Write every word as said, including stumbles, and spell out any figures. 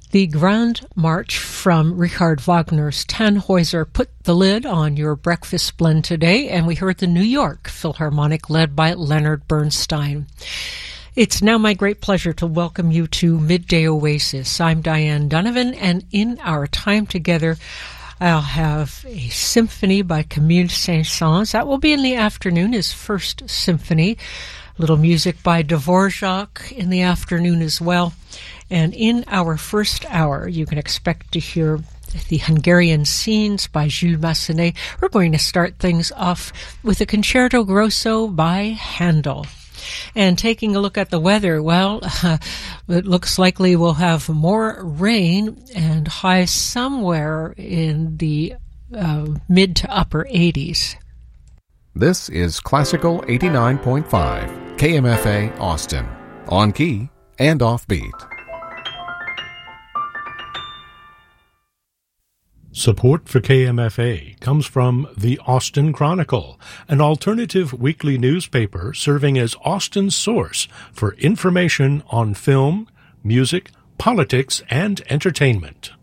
The Grand March from Richard Wagner's Tannhäuser put the lid on your breakfast blend today, and we heard the New York Philharmonic led by Leonard Bernstein. It's now my great pleasure to welcome you to Midday Oasis. I'm Diane Donovan, and in our time together, I'll have a symphony by Camille Saint-Saëns. That will be in the afternoon, his first symphony. A little music by Dvorak in the afternoon as well. And in our first hour, you can expect to hear the Hungarian Scenes by Jules Massenet. We're going to start things off with a Concerto Grosso by Handel. And taking a look at the weather, well, uh, it looks likely we'll have more rain and highs somewhere in the uh, mid to upper eighties. This is Classical eighty-nine point five, K M F A Austin, on key and offbeat. Support for K M F A comes from the Austin Chronicle, an alternative weekly newspaper serving as Austin's source for information on film, music, politics, and entertainment.